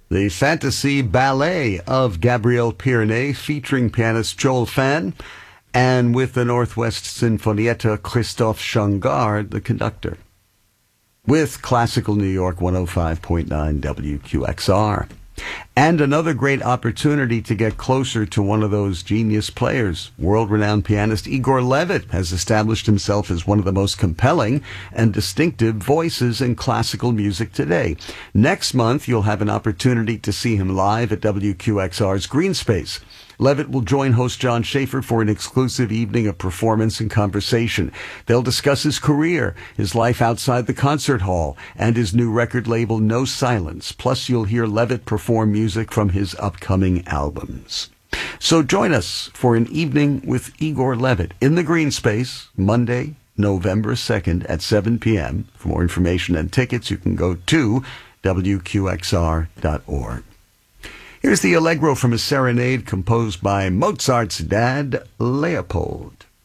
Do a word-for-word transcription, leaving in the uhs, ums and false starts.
The Fantasy Ballet of Gabriel Pyrenees, featuring pianist Joel Fan, and with the Northwest Sinfonietta, Christophe Changard, the conductor. With Classical New York one oh five point nine W Q X R. And another great opportunity to get closer to one of those genius players. World-renowned pianist Igor Levit has established himself as one of the most compelling and distinctive voices in classical music today. Next month, you'll have an opportunity to see him live at W Q X R's Green Space. Levitt will join host John Schaefer for an exclusive evening of performance and conversation. They'll discuss his career, his life outside the concert hall, and his new record label, No Silence. Plus, you'll hear Levitt perform music from his upcoming albums. So join us for an evening with Igor Levit in the Green Space, Monday, November second at seven p.m. For more information and tickets, you can go to W Q X R dot org. Here's the Allegro from a serenade composed by Mozart's dad, Leopold.